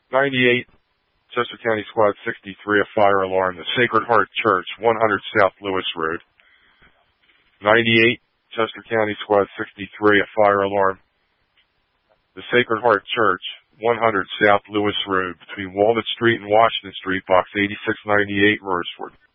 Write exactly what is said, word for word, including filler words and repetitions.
ninety-eight, Chester County Squad sixty-three, a fire alarm. The Sacred Heart Church, one hundred South Lewis Road. ninety-eight, Chester County Squad sixty-three, a fire alarm. The Sacred Heart Church, one hundred South Lewis Road, between Walnut Street and Washington Street, box eighty-six ninety-eight, Royersford.